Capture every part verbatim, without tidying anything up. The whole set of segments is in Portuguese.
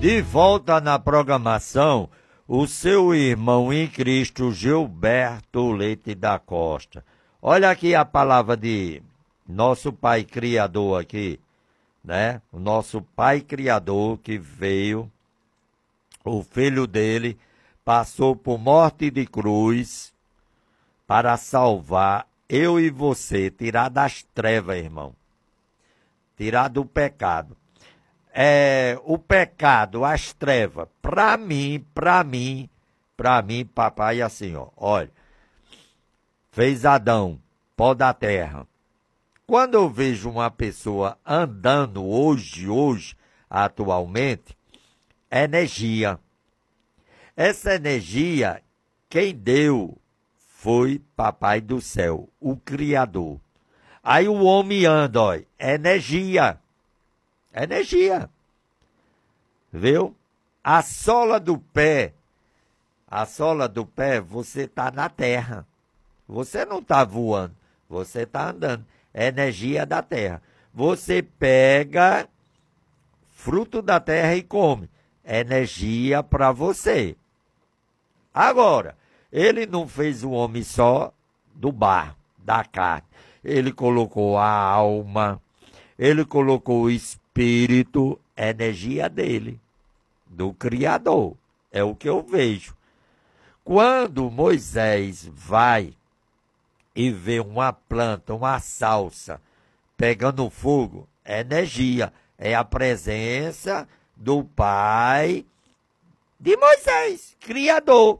De volta na programação, o seu irmão em Cristo, Gilberto Leite da Costa. Olha aqui a palavra de nosso Pai Criador aqui, né? O nosso Pai Criador que veio, o filho dele, passou por morte de cruz para salvar eu e você, tirar das trevas, irmão. Tirar do pecado. É, o pecado, as trevas, para mim, para mim, para mim, papai, assim, ó, olha, fez Adão, pó da terra. Quando eu vejo uma pessoa andando hoje, hoje, atualmente, é energia. Essa energia, quem deu foi papai do céu, o Criador. Aí o homem anda, ó, energia. Energia. Viu? A sola do pé, a sola do pé, você está na terra. Você não está voando, você está andando. É energia da terra. Você pega fruto da terra e come. Energia para você. Agora, ele não fez o homem só do barro, da carne. Ele colocou a alma, ele colocou o espírito, energia dele, do Criador. É o que eu vejo. Quando Moisés vai e vê uma planta, uma salsa, pegando fogo, é energia. É a presença do Pai de Moisés, Criador.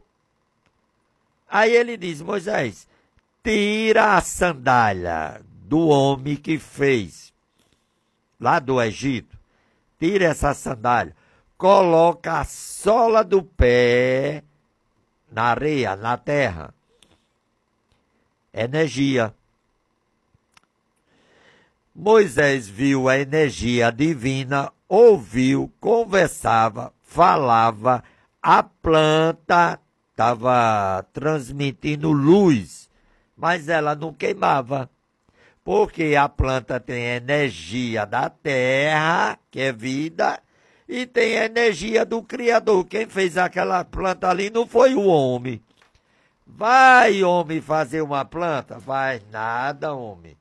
Aí ele diz, Moisés, tira a sandália do homem que fez lá do Egito. Tira essa sandália. Coloca a sola do pé na areia, na terra. Energia. Moisés viu a energia divina, ouviu, conversava, falava, a planta estava transmitindo luz, mas ela não queimava. Porque a planta tem energia da terra, que é vida, e tem energia do Criador. Quem fez aquela planta ali não foi o homem. Vai, homem, fazer uma planta? Vai nada, homem.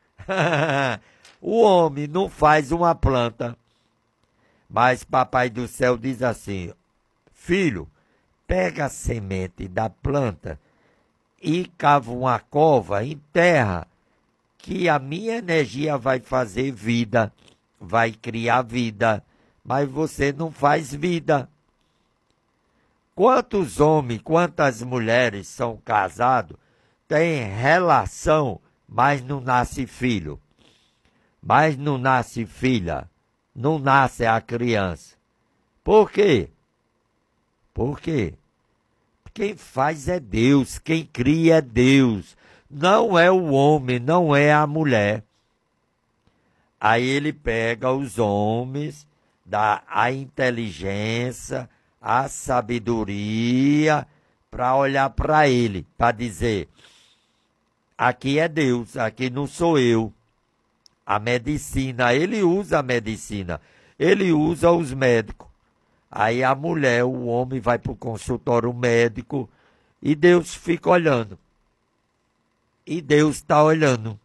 O homem não faz uma planta. Mas papai do céu diz assim, filho, pega a semente da planta e cava uma cova, enterra, que a minha energia vai fazer vida, vai criar vida, mas você não faz vida. Quantos homens, quantas mulheres são casados, têm relação, mas não nasce filho, mas não nasce filha, não nasce a criança. Por quê? Por quê? Quem faz é Deus, quem cria é Deus. Não é o homem, não é a mulher. Aí ele pega os homens, dá a inteligência, a sabedoria, para olhar para ele, para dizer, aqui é Deus, aqui não sou eu. A medicina, ele usa a medicina, ele usa os médicos. Aí a mulher, o homem vai para o consultório médico e Deus fica olhando. E Deus está olhando,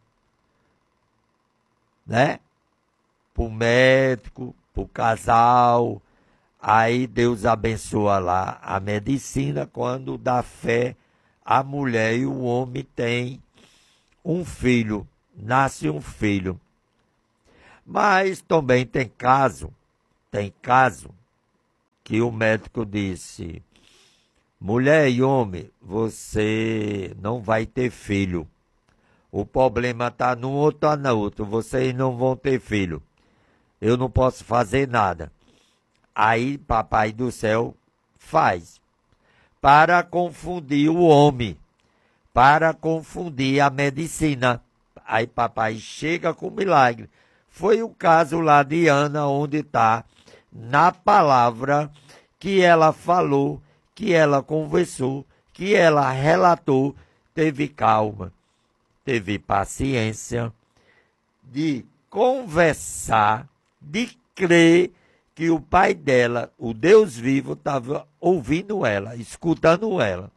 né? Para o médico, para o casal. Aí Deus abençoa lá a medicina. Quando dá fé, a mulher e o homem têm um filho. Nasce um filho. Mas também tem caso, tem caso que o médico disse, mulher e homem, você não vai ter filho. O problema está num ou está no outro. Vocês não vão ter filho. Eu não posso fazer nada. Aí papai do céu faz. Para confundir o homem. Para confundir a medicina. Aí papai chega com milagre. Foi o caso lá de Ana, onde está na palavra que ela falou, que ela conversou, que ela relatou, teve calma, teve paciência de conversar, de crer que o pai dela, o Deus vivo, estava ouvindo ela, escutando ela.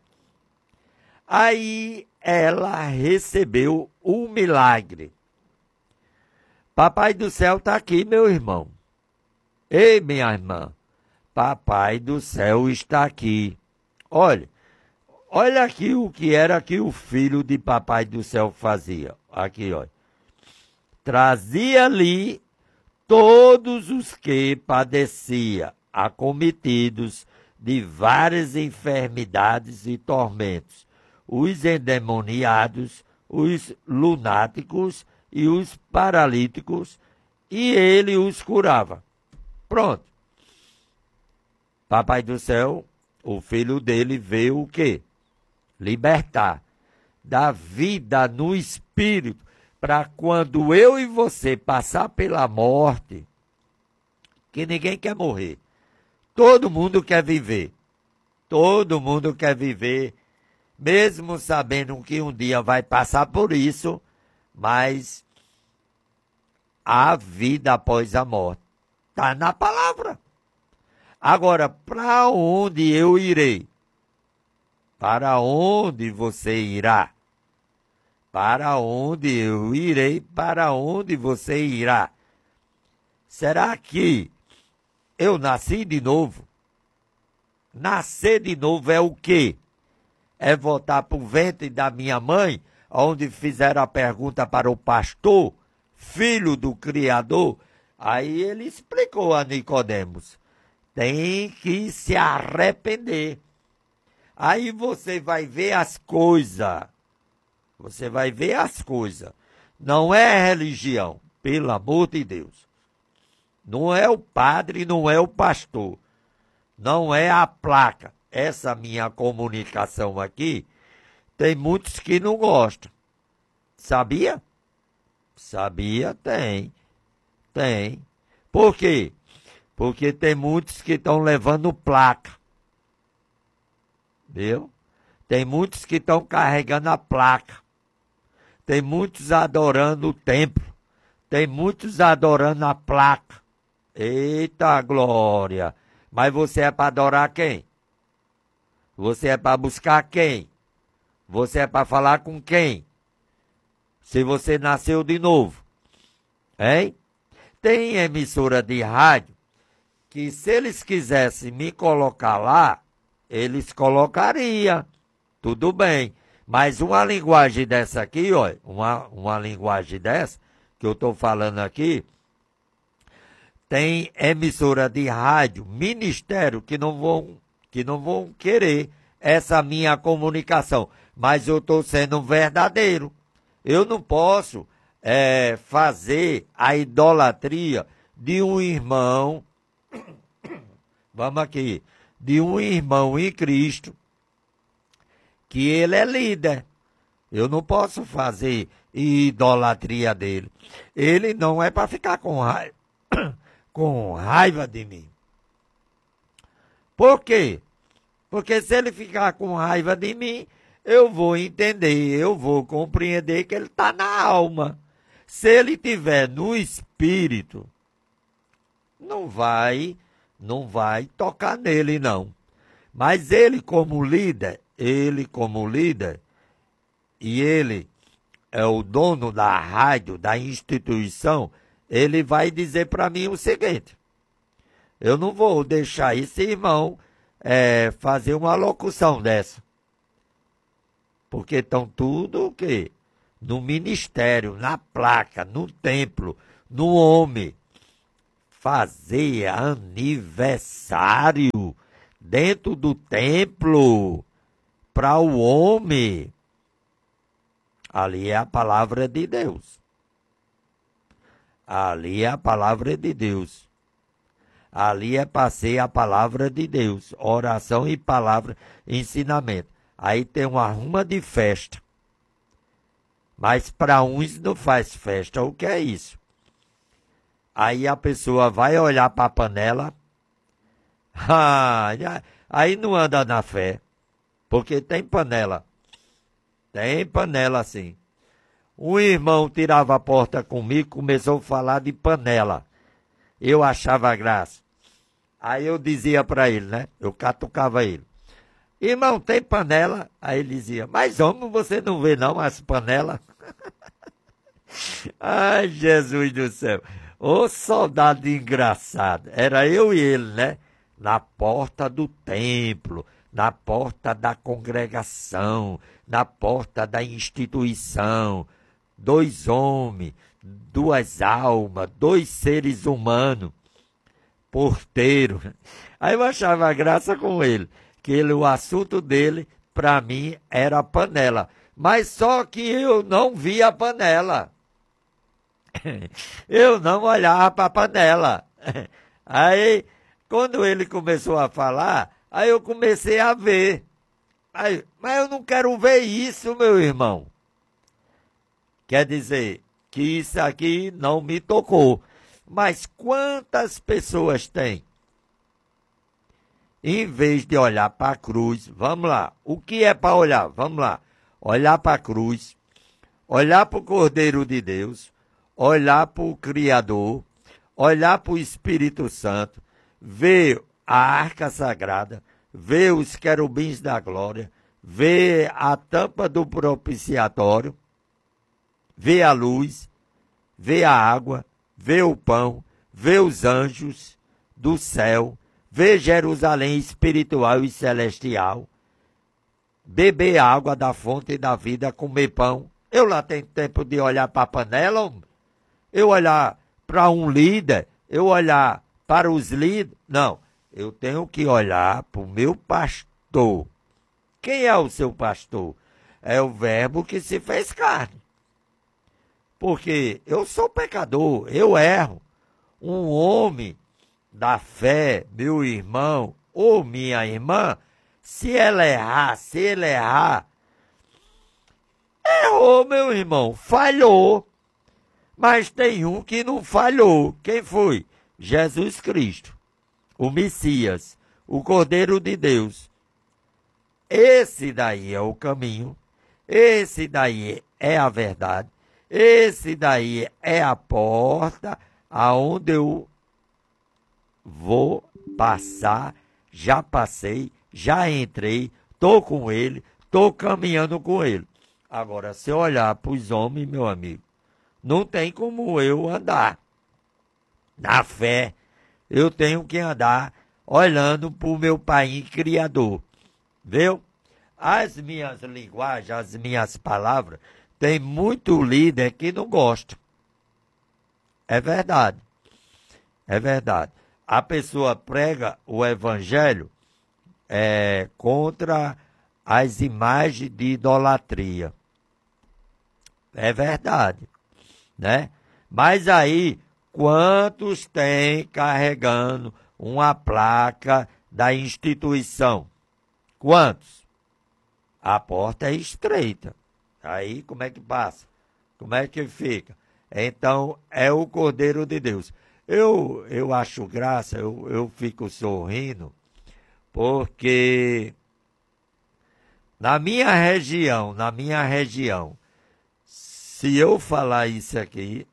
Aí ela recebeu um milagre. Papai do céu está aqui, meu irmão. Ei, minha irmã, Papai do céu está aqui. Olha, olha aqui o que era que o filho de Papai do céu fazia. Aqui, olha. Trazia-lhe todos os que padecia, acometidos de várias enfermidades e tormentos, os endemoniados, os lunáticos e os paralíticos, e ele os curava. Pronto. Papai do céu, o filho dele veio o quê? Libertar. Dar vida no espírito, para quando eu e você passar pela morte, que ninguém quer morrer. Todo mundo quer viver. Todo mundo quer viver, mesmo sabendo que um dia vai passar por isso, mas há vida após a morte. Está na palavra. Agora, para onde eu irei? Para onde você irá? Para onde eu irei? Para onde você irá? Será que eu nasci de novo? Nascer de novo é o quê? É voltar para o ventre da minha mãe, onde fizeram a pergunta para o pastor, filho do Criador? Aí ele explicou a Nicodemos. Tem que se arrepender. Aí você vai ver as coisas. Você vai ver as coisas. Não é religião, pelo amor de Deus. Não é o padre, não é o pastor. Não é a placa. Essa minha comunicação aqui, tem muitos que não gostam. Sabia? Sabia? Tem. Tem. Por quê? Porque tem muitos que estão levando placa. Viu? Tem muitos que estão carregando a placa. Tem muitos adorando o templo. Tem muitos adorando a placa. Eita glória! Mas você é para adorar quem? Você é para buscar quem? Você é para falar com quem? Se você nasceu de novo. Hein? Tem emissora de rádio que se eles quisessem me colocar lá, eles colocariam. Tudo bem. Mas uma linguagem dessa aqui, ó, uma, uma linguagem dessa, que eu estou falando aqui, tem emissora de rádio, ministério, que não vão, que não vão querer essa minha comunicação. Mas eu estou sendo verdadeiro. Eu não posso é, fazer a idolatria de um irmão, vamos aqui, de um irmão em Cristo, que ele é líder. Eu não posso fazer idolatria dele. Ele não é para ficar com raiva, com raiva de mim. Por quê? Porque se ele ficar com raiva de mim, eu vou entender, eu vou compreender que ele está na alma. Se ele estiver no espírito, não vai, não vai tocar nele, não. Mas ele como líder, ele como líder, e ele é o dono da rádio, da instituição, ele vai dizer para mim o seguinte: eu não vou deixar esse irmão é, fazer uma locução dessa. Porque estão tudo o quê? No ministério, na placa, no templo, no homem. Fazer aniversário dentro do templo para o homem. Ali é a palavra de Deus. Ali é a palavra de Deus. Ali é para ser a palavra de Deus. Oração e palavra, ensinamento. Aí tem uma ruma de festa. Mas para uns não faz festa. O que é isso? Aí a pessoa vai olhar para a panela. Ah, aí não anda na fé. Porque tem panela. Tem panela assim. Um irmão tirava a porta comigo, começou a falar de panela. Eu achava graça. Aí eu dizia para ele, né? Eu catucava ele. Irmão, tem panela? Aí ele dizia, mas homem, você não vê não as panelas? Ai, Jesus do céu. Ô soldado engraçado. Era eu e ele, né? Na porta do templo, na porta da congregação, na porta da instituição. Dois homens, duas almas, dois seres humanos. Porteiro. Aí eu achava graça com ele, que ele, o assunto dele, para mim, era a panela. Mas só que eu não via a panela. Eu não olhava para a panela. Aí, quando ele começou a falar, aí eu comecei a ver. Aí, mas eu não quero ver isso, meu irmão. Quer dizer que isso aqui não me tocou. Mas quantas pessoas tem? Em vez de olhar para a cruz, vamos lá. O que é para olhar? Vamos lá. Olhar para a cruz, olhar para o Cordeiro de Deus, olhar para o Criador, olhar para o Espírito Santo, ver a arca sagrada, ver os querubins da glória, ver a tampa do propiciatório, ver a luz, ver a água, ver o pão, ver os anjos do céu, ver Jerusalém espiritual e celestial, beber água da fonte da vida, comer pão. Eu lá tenho tempo de olhar para a panela, eu olhar para um líder, eu olhar para os líderes. Não, eu tenho que olhar para o meu pastor. Quem é o seu pastor? É o Verbo que se fez carne. Porque eu sou pecador, eu erro. Um homem da fé, meu irmão ou minha irmã, se ela errar, se ele errar, errou, meu irmão, falhou. Mas tem um que não falhou. Quem foi? Jesus Cristo, o Messias, o Cordeiro de Deus. Esse daí é o caminho, esse daí é a verdade, esse daí é a porta aonde eu vou passar, já passei, já entrei, estou com ele, estou caminhando com ele. Agora, se eu olhar para os homens, meu amigo, não tem como eu andar. Na fé, eu tenho que andar olhando para o meu Pai Criador. Viu? As minhas linguagens, as minhas palavras, tem muito líder que não gosta. É verdade. É verdade. A pessoa prega o evangelho é, contra as imagens de idolatria. É verdade, né? Mas aí, quantos tem carregando uma placa da instituição? Quantos? A porta é estreita. Aí, como é que passa? Como é que fica? Então, é o Cordeiro de Deus. Eu, eu acho graça, eu, eu fico sorrindo, porque na minha região, na minha região, se eu falar isso aqui,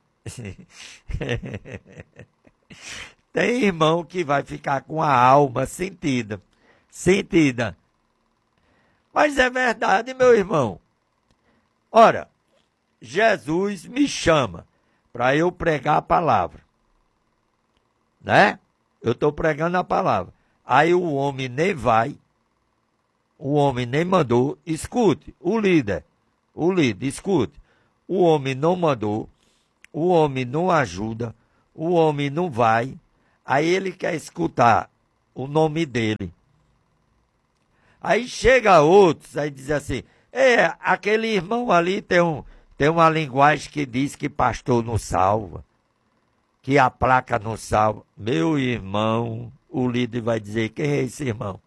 tem irmão que vai ficar com a alma sentida, sentida. Mas é verdade, meu irmão. Ora, Jesus me chama para eu pregar a palavra, né? Eu estou pregando a palavra. Aí o homem nem vai, o homem nem mandou, escute, o líder, o líder, escute. O homem não mandou, o homem não ajuda, o homem não vai, aí ele quer escutar o nome dele. Aí chega outros, aí diz assim, é, aquele irmão ali tem, um, tem uma linguagem que diz que pastor não salva, que a placa não salva. Meu irmão, o líder vai dizer, quem é esse irmão?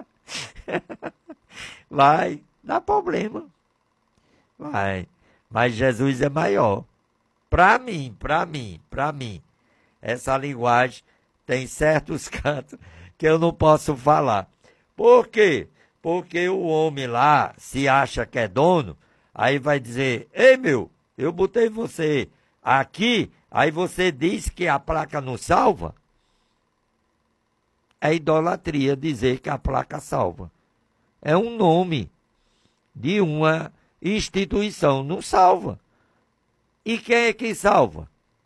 Vai dar problema. Vai. Mas Jesus é maior. Para mim, para mim, para mim. Essa linguagem tem certos cantos que eu não posso falar. Por quê? Porque o homem lá se acha que é dono, aí vai dizer, ei meu, eu botei você aqui, aí você diz que a placa não salva? é idolatria dizer que a placa salva. É um nome de uma instituição, não salva. E quem é que salva?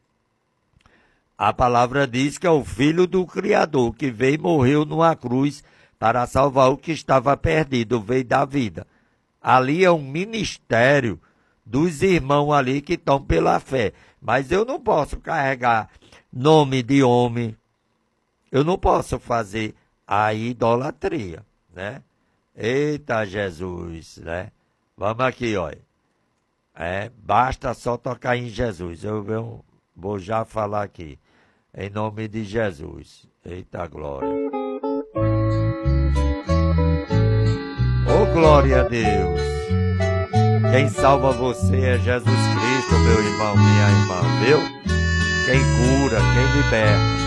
A palavra diz que é o Filho do Criador, que veio e morreu numa cruz para salvar o que estava perdido, veio da vida. Ali é um ministério dos irmãos ali que estão pela fé. Mas eu não posso carregar nome de homem. Eu não posso fazer a idolatria, né? Eita Jesus, né? Vamos aqui, olha. É, basta só tocar em Jesus. Eu, eu vou já falar aqui. Em nome de Jesus. Eita glória. Oh, glória a Deus. Quem salva você é Jesus Cristo, meu irmão, minha irmã, viu? Quem cura, quem liberta.